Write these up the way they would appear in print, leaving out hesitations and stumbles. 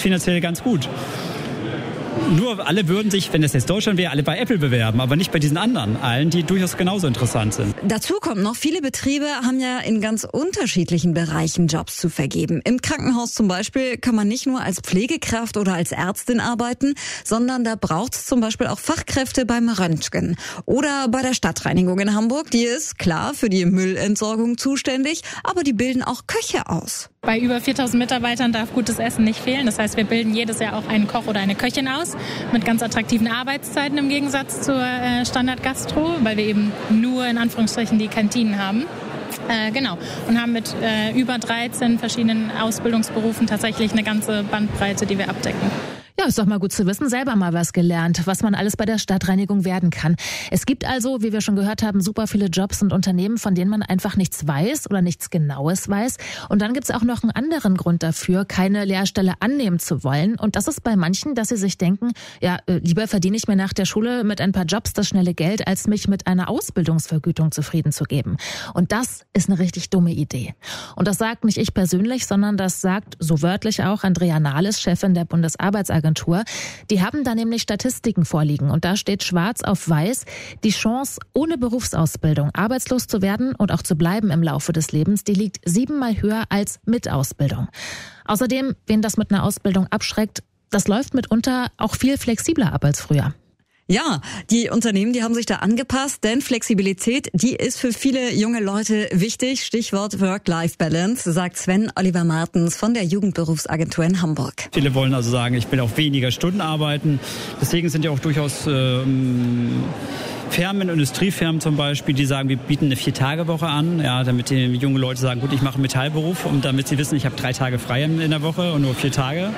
finanziell ganz gut. Nur alle würden sich, wenn das jetzt Deutschland wäre, alle bei Apple bewerben, aber nicht bei diesen anderen, allen, die durchaus genauso interessant sind. Dazu kommt noch, viele Betriebe haben ja in ganz unterschiedlichen Bereichen Jobs zu vergeben. Im Krankenhaus zum Beispiel kann man nicht nur als Pflegekraft oder als Ärztin arbeiten, sondern da braucht es zum Beispiel auch Fachkräfte beim Röntgen. Oder bei der Stadtreinigung in Hamburg, die ist klar für die Müllentsorgung zuständig, aber die bilden auch Köche aus. Bei über 4.000 Mitarbeitern darf gutes Essen nicht fehlen. Das heißt, wir bilden jedes Jahr auch einen Koch oder eine Köchin aus mit ganz attraktiven Arbeitszeiten im Gegensatz zur Standard-Gastro, weil wir eben nur in Anführungsstrichen die Kantinen haben. Genau. Und haben mit über 13 verschiedenen Ausbildungsberufen tatsächlich eine ganze Bandbreite, die wir abdecken. Ja, ist doch mal gut zu wissen, selber mal was gelernt, was man alles bei der Stadtreinigung werden kann. Es gibt also, wie wir schon gehört haben, super viele Jobs und Unternehmen, von denen man einfach nichts weiß oder nichts Genaues weiß. Und dann gibt's auch noch einen anderen Grund dafür, keine Lehrstelle annehmen zu wollen. Und das ist bei manchen, dass sie sich denken, ja, lieber verdiene ich mir nach der Schule mit ein paar Jobs das schnelle Geld, als mich mit einer Ausbildungsvergütung zufrieden zu geben. Und das ist eine richtig dumme Idee. Und das sagt nicht ich persönlich, sondern das sagt so wörtlich auch Andrea Nahles, Chefin der Bundesarbeitsagentur. Die haben da nämlich Statistiken vorliegen und da steht schwarz auf weiß, die Chance, ohne Berufsausbildung arbeitslos zu werden und auch zu bleiben im Laufe des Lebens, die liegt 7-mal höher als mit Ausbildung. Außerdem, wen das mit einer Ausbildung abschreckt, das läuft mitunter auch viel flexibler ab als früher. Ja, die Unternehmen, die haben sich da angepasst, denn Flexibilität, die ist für viele junge Leute wichtig. Stichwort Work-Life-Balance, sagt Sven Oliver Martens von der Jugendberufsagentur in Hamburg. Viele wollen also sagen, ich will auch weniger Stunden arbeiten. Deswegen sind ja auch durchaus Firmen, Industriefirmen zum Beispiel, die sagen, wir bieten eine 4-Tage-Woche an, ja, damit die jungen Leute sagen, gut, ich mache einen Metallberuf und damit sie wissen, ich habe 3 Tage frei in der Woche und nur 4 Tage.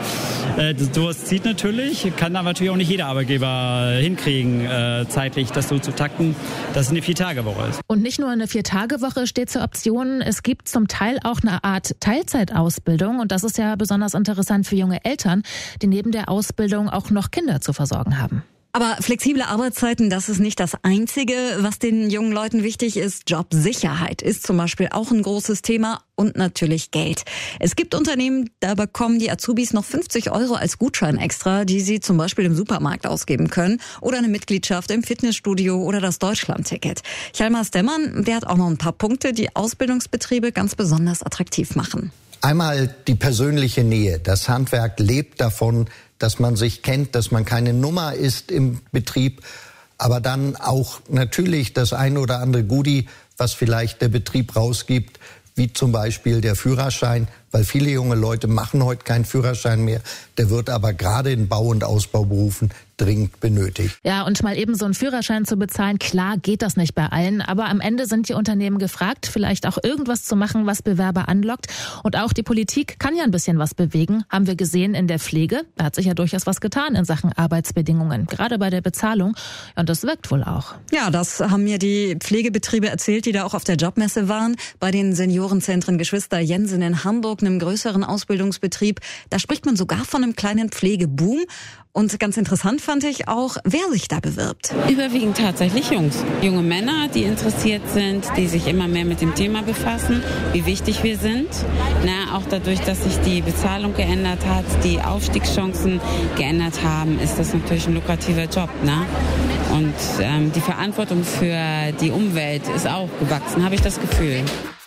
Sowas zieht natürlich, kann aber natürlich auch nicht jeder Arbeitgeber hinkriegen, zeitlich das so zu takten, dass es eine 4-Tage-Woche ist. Und nicht nur eine 4-Tage-Woche steht zur Option, es gibt zum Teil auch eine Art Teilzeitausbildung und das ist ja besonders interessant für junge Eltern, die neben der Ausbildung auch noch Kinder zu versorgen haben. Aber flexible Arbeitszeiten, das ist nicht das Einzige, was den jungen Leuten wichtig ist. Jobsicherheit ist zum Beispiel auch ein großes Thema und natürlich Geld. Es gibt Unternehmen, da bekommen die Azubis noch 50 € als Gutschein extra, die sie zum Beispiel im Supermarkt ausgeben können oder eine Mitgliedschaft im Fitnessstudio oder das Deutschlandticket. Hjalmar Stemmann, der hat auch noch ein paar Punkte, die Ausbildungsbetriebe ganz besonders attraktiv machen. Einmal die persönliche Nähe. Das Handwerk lebt davon, dass man sich kennt, dass man keine Nummer ist im Betrieb, aber dann auch natürlich das ein oder andere Goodie, was vielleicht der Betrieb rausgibt, wie zum Beispiel der Führerschein, weil viele junge Leute machen heute keinen Führerschein mehr. Der wird aber gerade in Bau- und Ausbauberufen dringend benötigt. Ja, und mal eben so einen Führerschein zu bezahlen, klar geht das nicht bei allen, aber am Ende sind die Unternehmen gefragt, vielleicht auch irgendwas zu machen, was Bewerber anlockt. Und auch die Politik kann ja ein bisschen was bewegen, haben wir gesehen in der Pflege. Da hat sich ja durchaus was getan in Sachen Arbeitsbedingungen, gerade bei der Bezahlung. Und das wirkt wohl auch. Ja, das haben mir die Pflegebetriebe erzählt, die da auch auf der Jobmesse waren. Bei den Seniorenzentren Geschwister Jensen in Hamburg, einem größeren Ausbildungsbetrieb. Da spricht man sogar von einem kleinen Pflegeboom. Und ganz interessant fand ich auch, wer sich da bewirbt. Überwiegend tatsächlich Jungs. Junge Männer, die interessiert sind, die sich immer mehr mit dem Thema befassen, wie wichtig wir sind. Auch dadurch, dass sich die Bezahlung geändert hat, die Aufstiegschancen geändert haben, ist das natürlich ein lukrativer Job. Und die Verantwortung für die Umwelt ist auch gewachsen, habe ich das Gefühl.